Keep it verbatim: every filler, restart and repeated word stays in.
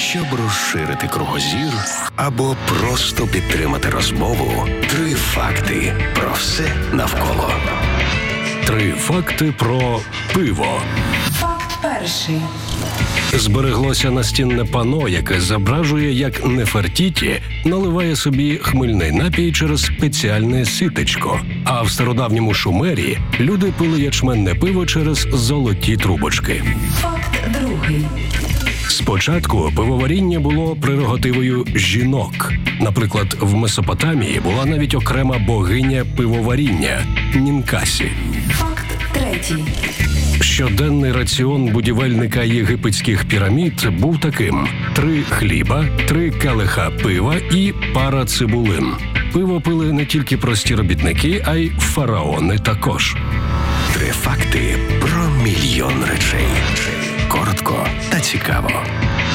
Щоб розширити кругозір або просто підтримати розмову, три факти про все навколо. Три факти про пиво. Факт перший. Збереглося настінне пано, яке зображує, як Нефертіті наливає собі хмельний напій через спеціальне ситечко. А в стародавньому Шумері люди пили ячменне пиво через золоті трубочки. Факт другий. Спочатку пивоваріння було прерогативою жінок. Наприклад, в Месопотамії була навіть окрема богиня пивоваріння – Нінкасі. Факт третій. Щоденний раціон будівельника єгипетських пірамід був таким: три хліба, три келиха пива і пара цибулин. Пиво пили не тільки прості робітники, а й фараони також. Три факти про мільйон речей. Коротко та цікаво.